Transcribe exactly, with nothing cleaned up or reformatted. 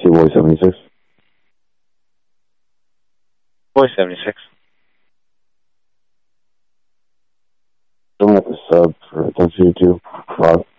see Boy seventy-six. Boy seventy-six. Don't have to sub for Density two. Fuck.